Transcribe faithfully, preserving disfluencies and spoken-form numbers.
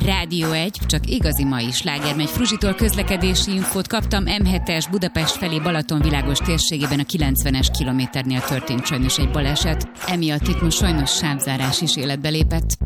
Rádió egy, csak igazi mai sláger megy. Fruzsitól közlekedési infót kaptam, em hetes Budapest felé Balatonvilágos térségében a kilencvenes kilométernél történt sajnos egy baleset. Emiatt itt most sajnos sávzárás is életbe lépett.